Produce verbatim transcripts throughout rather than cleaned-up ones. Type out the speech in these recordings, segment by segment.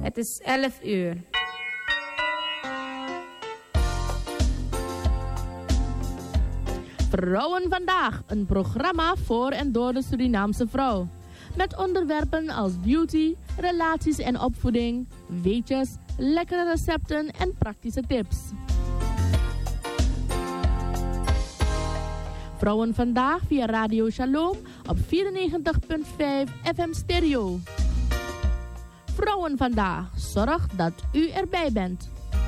Het is elf uur. Vrouwen vandaag, een programma voor en door de Surinaamse vrouw. Met onderwerpen als beauty, relaties en opvoeding, weetjes, lekkere recepten en praktische tips. Vrouwen vandaag via Radio Shalom op vierennegentig komma vijf F M stereo. Vrouwen vandaag, zorg dat u erbij bent.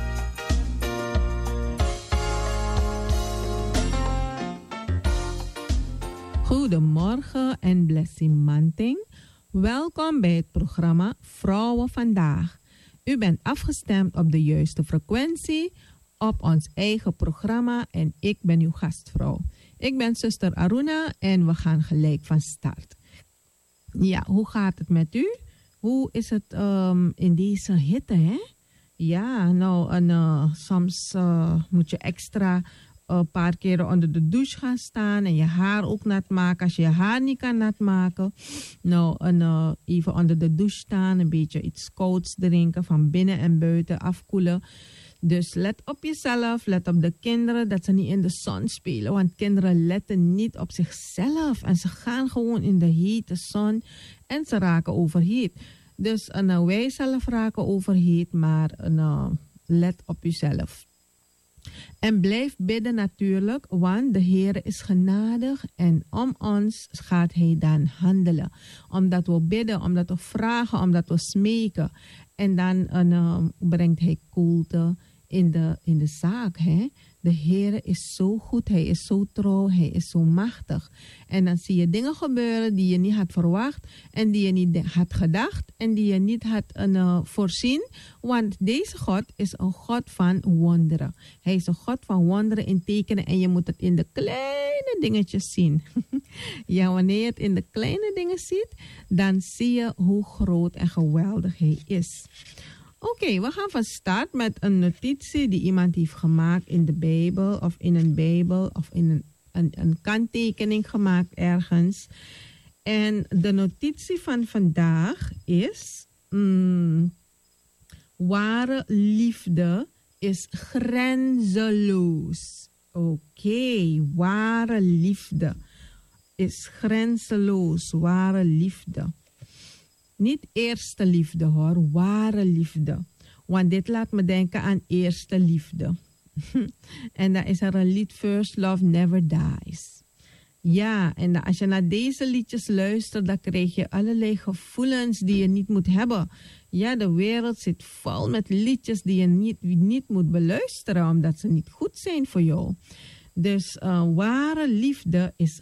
Goedemorgen en blessing manting. Welkom bij het programma Vrouwen Vandaag. U bent afgestemd op de juiste frequentie op ons eigen programma en ik ben uw gastvrouw. Ik ben zuster Aruna en we gaan gelijk van start. Ja, hoe gaat het met u? Hoe is het um, in deze hitte, hè? Ja, nou, en, uh, soms uh, moet je extra een paar keren onder de douche gaan staan en je haar ook nat maken. Als je je haar niet kan nat maken, nou, en, uh, even onder de douche staan, een beetje iets kouds drinken, van binnen en buiten afkoelen. Dus let op jezelf, let op de kinderen, dat ze niet in de zon spelen. Want kinderen letten niet op zichzelf. En ze gaan gewoon in de hete zon en ze raken overheat. Dus uh, nou, wij zelf raken overheat, maar uh, let op jezelf. En blijf bidden natuurlijk, want de Heer is genadig en om ons gaat Hij dan handelen. Omdat we bidden, omdat we vragen, omdat we smeken. En dan uh, brengt Hij koelte in de, in de zaak. Hè? De Heer is zo goed, Hij is zo trouw, Hij is zo machtig. En dan zie je dingen gebeuren die je niet had verwacht en die je niet had gedacht en die je niet had uh, voorzien. Want deze God is een God van wonderen. Hij is een God van wonderen in tekenen en je moet het in de kleine dingetjes zien. Ja, wanneer je het in de kleine dingen ziet, dan zie je hoe groot en geweldig Hij is. Oké, okay, we gaan van start met een notitie die iemand heeft gemaakt in de Bijbel of in een Bijbel of in een, een, een kanttekening gemaakt ergens. En de notitie van vandaag is: mm, ware liefde is grenzeloos. Oké, okay, ware liefde is grenzeloos, ware liefde. Niet eerste liefde hoor, ware liefde. Want dit laat me denken aan eerste liefde. En dan is er een lied, First Love Never Dies. Ja, en als je naar deze liedjes luistert, dan krijg je allerlei gevoelens die je niet moet hebben. Ja, de wereld zit vol met liedjes die je niet, niet moet beluisteren, omdat ze niet goed zijn voor jou. Dus uh, ware liefde is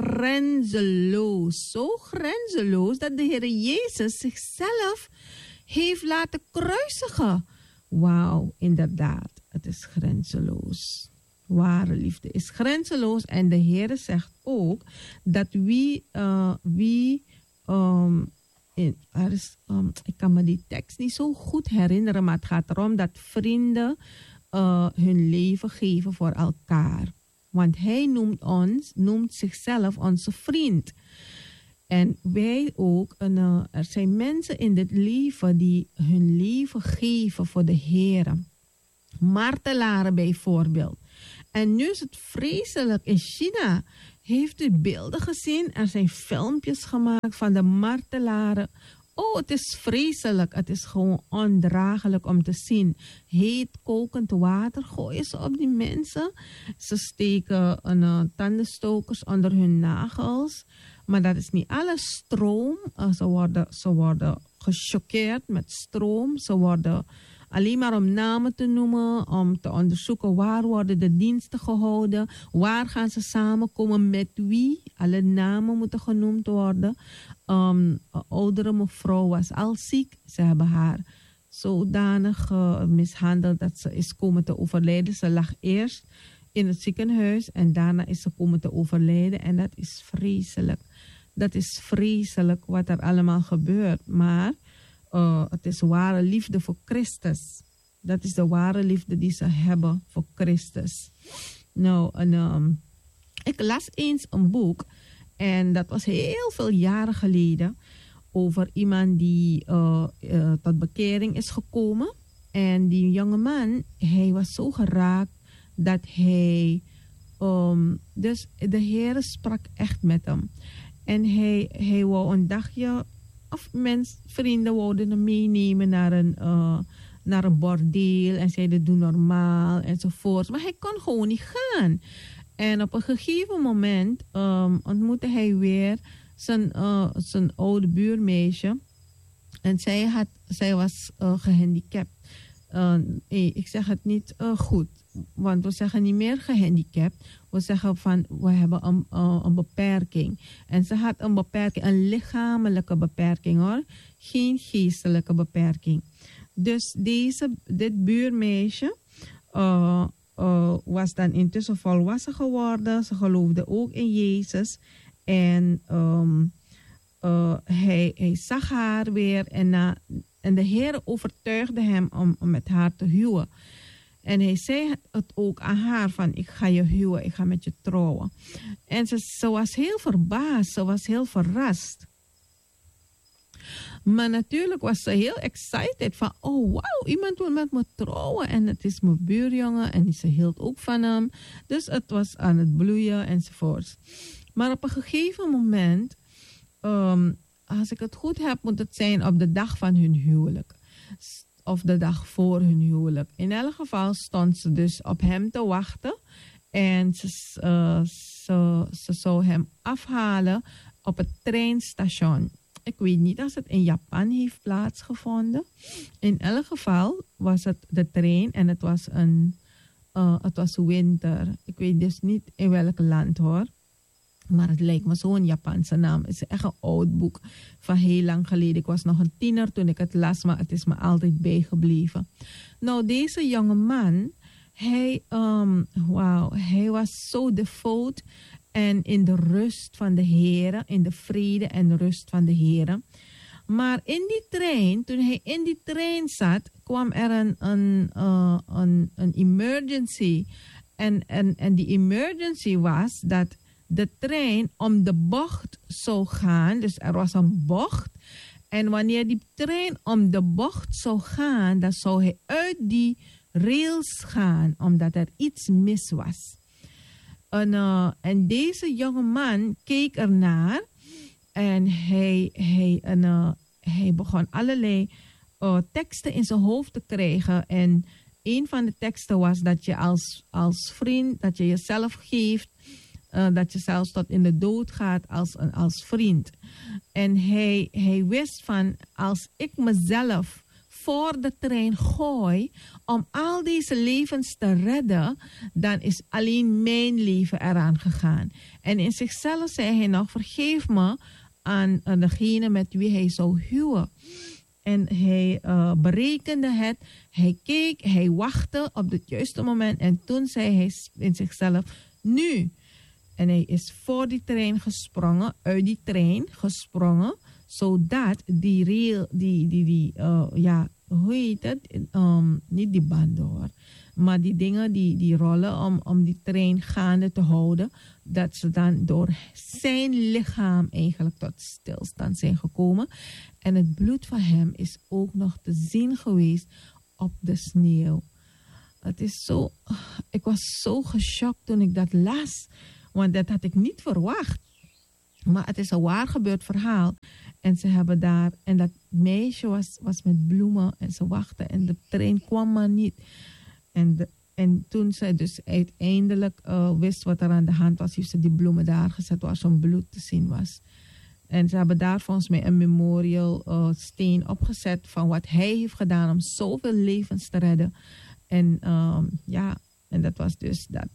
grenzeloos. Zo grenzeloos dat de Heer Jezus zichzelf heeft laten kruisigen. Wauw, inderdaad. Het is grenzeloos. Ware liefde is grenzeloos. En de Heer zegt ook dat wie... Uh, wie um, in, er is, um, ik kan me die tekst niet zo goed herinneren, maar het gaat erom dat vrienden uh, hun leven geven voor elkaar. Want hij noemt ons, noemt zichzelf onze vriend. En wij ook, en, uh, er zijn mensen in dit leven die hun leven geven voor de Heer. Martelaren bijvoorbeeld. En nu is het vreselijk. In China heeft u beelden gezien. Er zijn filmpjes gemaakt van de martelaren. Oh, het is vreselijk. Het is gewoon ondraaglijk om te zien. Heet kokend water gooien ze op die mensen. Ze steken een, uh, tandenstokers onder hun nagels. Maar dat is niet alles. Stroom. Uh, ze, worden, ze worden gechoqueerd met stroom. Ze worden alleen maar om namen te noemen. Om te onderzoeken waar worden de diensten gehouden. Waar gaan ze samenkomen met wie. Alle namen moeten genoemd worden. Um, een oudere mevrouw was al ziek. Ze hebben haar zodanig uh, mishandeld dat ze is komen te overlijden. Ze lag eerst in het ziekenhuis en daarna is ze komen te overlijden. En dat is vreselijk. Dat is vreselijk wat er allemaal gebeurt. Maar uh, het is ware liefde voor Christus. Dat is de ware liefde die ze hebben voor Christus. Nou, en, um, ik las eens een boek. En dat was heel veel jaren geleden. over iemand die uh, uh, tot bekering is gekomen. En die jonge man, hij was zo geraakt dat hij... Um, dus de Heer sprak echt met hem. En hij, hij wou een dagje... Of mens, vrienden wouden hem meenemen naar een, uh, naar een bordeel. En zeiden, doe normaal enzovoort. Maar hij kon gewoon niet gaan. En op een gegeven moment um, ontmoette hij weer zijn, uh, zijn oude buurmeisje. En zij, had, zij was uh, gehandicapt. Uh, ik zeg het niet uh, goed. Want we zeggen niet meer gehandicapt. We zeggen van, we hebben een, uh, een beperking. En ze had een beperking, een lichamelijke beperking hoor. Geen geestelijke beperking. Dus deze, dit buurmeisje uh, uh, was dan intussen volwassen geworden. Ze geloofde ook in Jezus. En um, uh, hij, hij zag haar weer. En, uh, en de Heer overtuigde hem om, om met haar te huwen. En hij zei het ook aan haar van, ik ga je huwen, ik ga met je trouwen. En ze, ze was heel verbaasd, ze was heel verrast. Maar natuurlijk was ze heel excited van, oh wauw, iemand wil met me trouwen. En het is mijn buurjongen en ze hield ook van hem. Dus het was aan het bloeien enzovoort. Maar op een gegeven moment, um, als ik het goed heb, moet het zijn op de dag van hun huwelijk. Of de dag voor hun huwelijk. In elk geval stond ze dus op hem te wachten. En ze, uh, ze, ze zou hem afhalen op het treinstation. Ik weet niet of het in Japan heeft plaatsgevonden. In elk geval was het de trein en het was, een, uh, het was winter. Ik weet dus niet in welk land hoor. Maar het lijkt me zo'n Japanse naam. Het is echt een oud boek van heel lang geleden. Ik was nog een tiener toen ik het las, maar het is me altijd bijgebleven. Nou, deze jonge man, hij, um, wow, hij was zo devout en in de rust van de Heer, in de vrede en rust van de Heer. Maar in die trein, toen hij in die trein zat, kwam er een, een, uh, een, een emergency. En, en, en die emergency was dat de trein om de bocht zou gaan. Dus er was een bocht. En wanneer die trein om de bocht zou gaan, dan zou hij uit die rails gaan, omdat er iets mis was. En, uh, en deze jonge man keek ernaar en hij, hij, en, uh, hij begon allerlei uh, teksten in zijn hoofd te krijgen. En een van de teksten was dat je als, als vriend, dat je jezelf geeft. Uh, dat je zelfs tot in de dood gaat als, als vriend. En hij, hij wist van, als ik mezelf voor de trein gooi om al deze levens te redden, dan is alleen mijn leven eraan gegaan. En in zichzelf zei hij nog, vergeef me aan, aan degene met wie hij zou huwen. En hij uh, berekende het, hij keek, hij wachtte op het juiste moment en toen zei hij in zichzelf, nu. En hij is voor die trein gesprongen, uit die trein gesprongen, zodat die rail, die, die, die uh, ja, hoe heet het? Um, niet die banden hoor, maar die dingen, die, die rollen om, om die trein gaande te houden, dat ze dan door zijn lichaam eigenlijk tot stilstand zijn gekomen. En het bloed van hem is ook nog te zien geweest op de sneeuw. Het is zo, ik was zo geschokt toen ik dat las. Want dat had ik niet verwacht. Maar het is een waar gebeurd verhaal. En ze hebben daar... En dat meisje was, was met bloemen. En ze wachten. En de trein kwam maar niet. En, de, en toen ze dus uiteindelijk uh, wist wat er aan de hand was... heeft ze die bloemen daar gezet waar zo'n bloed te zien was. En ze hebben daar volgens mij een memorial uh, steen opgezet... van wat hij heeft gedaan om zoveel levens te redden. En um, ja, en dat was dus dat...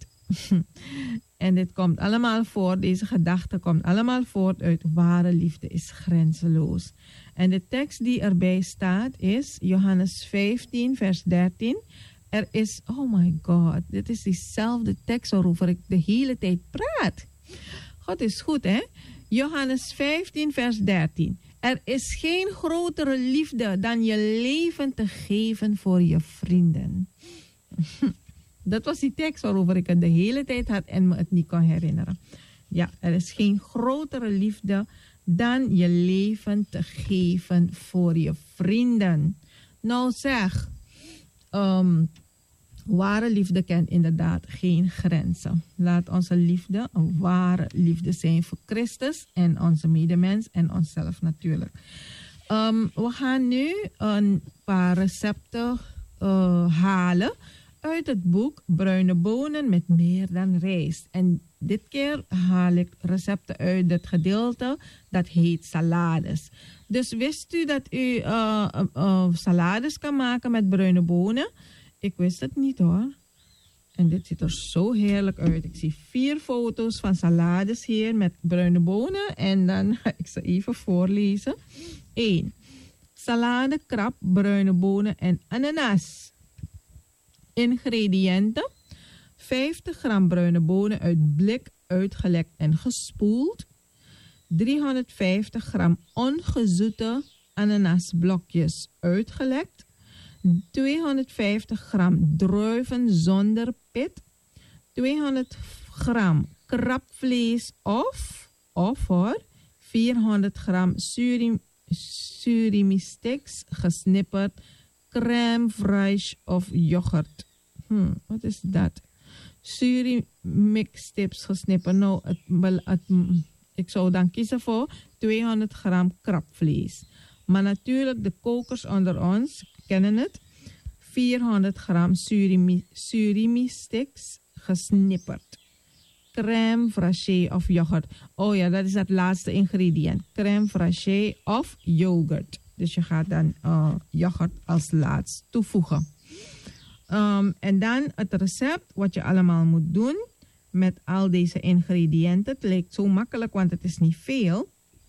En dit komt allemaal voort, deze gedachte komt allemaal voort uit ware liefde is grenzeloos. En de tekst die erbij staat is Johannes vijftien vers dertien. Er is, oh my God, dit is diezelfde tekst waarover ik de hele tijd praat. God is goed hè. Johannes vijftien vers dertien. Er is geen grotere liefde dan je leven te geven voor je vrienden. Dat was die tekst waarover ik het de hele tijd had en me het niet kon herinneren. Ja, er is geen grotere liefde dan je leven te geven voor je vrienden. Nou zeg, um, ware liefde kent inderdaad geen grenzen. Laat onze liefde een ware liefde zijn voor Christus en onze medemens en onszelf natuurlijk. Um, we gaan nu een paar recepten uh, halen uit het boek Bruine bonen met meer dan rijst. En dit keer haal ik recepten uit het gedeelte dat heet salades. Dus wist u dat u uh, uh, uh, salades kan maken met bruine bonen? Ik wist het niet hoor. En dit ziet er zo heerlijk uit. Ik zie vier foto's van salades hier met bruine bonen. En dan ga ik ze even voorlezen. één. Salade, krab, bruine bonen en ananas. Ingrediënten. vijftig gram bruine bonen uit blik, uitgelekt en gespoeld. driehonderdvijftig gram ongezoete ananasblokjes uitgelekt. tweehonderdvijftig gram druiven zonder pit. tweehonderd gram krabvlees of, of hoor, vierhonderd gram surim, surimi sticks gesnipperd. Crème fraîche of yoghurt. Hmm, wat is dat? Surimix strips gesnipperd. Nou, het, het, ik zou dan kiezen voor tweehonderd gram krabvlees. Maar natuurlijk, de kokers onder ons kennen het. vierhonderd gram surimi, surimi sticks gesnipperd. Crème fraîche of yoghurt. Oh ja, dat is het laatste ingrediënt. Crème fraîche of yoghurt. Dus je gaat dan uh, yoghurt als laatst toevoegen. Um, en dan het recept wat je allemaal moet doen met al deze ingrediënten. Het lijkt zo makkelijk, want het is niet veel.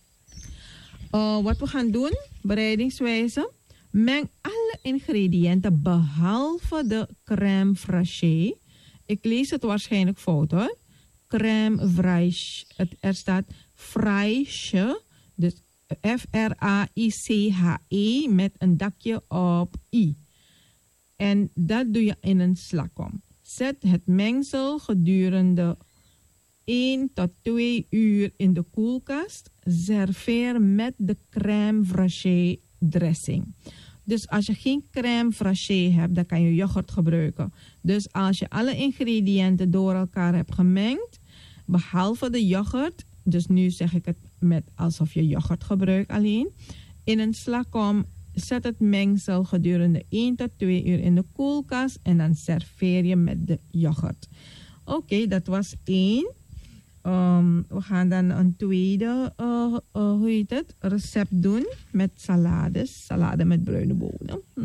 Uh, wat we gaan doen, bereidingswijze. Meng alle ingrediënten behalve de crème fraîche. Ik lees het waarschijnlijk fout hoor. Crème fraîche. Het, er staat fraîche. Dus F R A I C H E met een dakje op I. En dat doe je in een slakom. Zet het mengsel gedurende één tot twee uur in de koelkast. Serveer met de crème fraîche dressing. Dus als je geen crème fraîche hebt, dan kan je yoghurt gebruiken. Dus als je alle ingrediënten door elkaar hebt gemengd, behalve de yoghurt, dus nu zeg ik het met alsof je yoghurt gebruikt alleen, in een slakom. Zet het mengsel gedurende één tot twee uur in de koelkast en dan serveer je met de yoghurt. Oké, okay, dat was één. Um, we gaan dan een tweede uh, uh, hoe heet het, recept doen met salades. Salade met bruine bonen. Hm.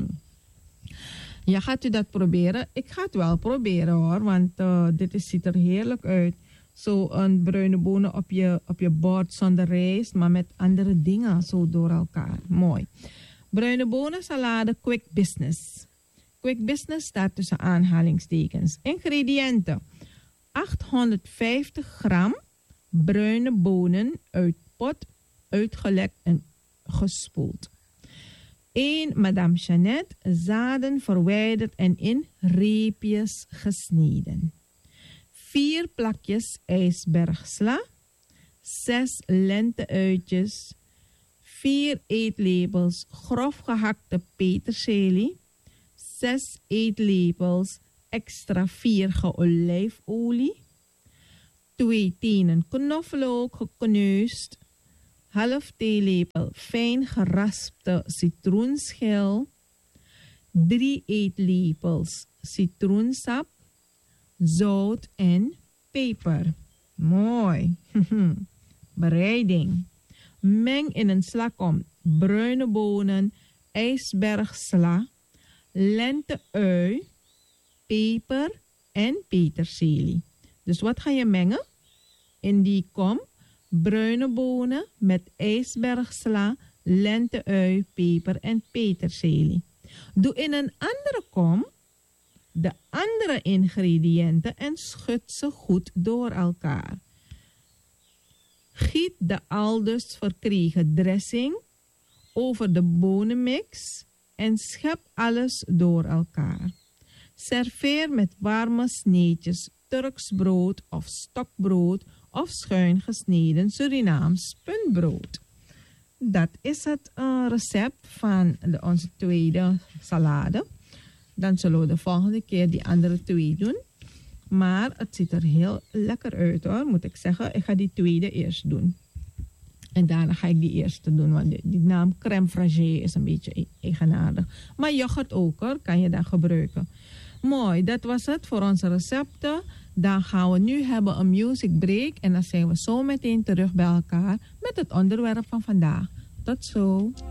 Ja, gaat u dat proberen? Ik ga het wel proberen hoor, want uh, dit is, ziet er heerlijk uit. Zo een bruine bonen op je, op je bord zonder rijst, maar met andere dingen zo door elkaar. Mooi. Bruine bonensalade quick business. Quick business staat tussen aanhalingstekens. Ingrediënten. achthonderdvijftig gram bruine bonen uit pot, uitgelekt en gespoeld. één Madame Jeannette, zaden verwijderd en in reepjes gesneden. vier plakjes ijsbergsla. zes lenteuitjes. vier eetlepels grof gehakte peterselie. zes eetlepels extra vierige olijfolie. twee tenen knoflook gekneusd. Half theelepel fijn geraspte citroenschil. drie eetlepels citroensap. Zout en peper. Mooi. Bereiding. Meng in een slakom bruine bonen, ijsbergsla, lente-ui, peper en peterselie. Dus wat ga je mengen? In die kom bruine bonen met ijsbergsla, lente-ui, peper en peterselie. Doe in een andere kom de andere ingrediënten en schud ze goed door elkaar. Giet de aldus verkregen dressing over de bonenmix en schep alles door elkaar. Serveer met warme sneetjes Turks brood of stokbrood of schuin gesneden Surinaams puntbrood. dat is het uh, recept van de, onze tweede salade. Dan zullen we de volgende keer die andere twee doen. Maar het ziet er heel lekker uit hoor, moet ik zeggen. Ik ga die tweede eerst doen. En daarna ga ik die eerste doen, want die, die naam crème fraîchée is een beetje eigenaardig. Maar yoghurt ook hoor, kan je dan gebruiken. Mooi, dat was het voor onze recepten. Dan gaan we nu hebben een music break. En dan zijn we zo meteen terug bij elkaar met het onderwerp van vandaag. Tot zo.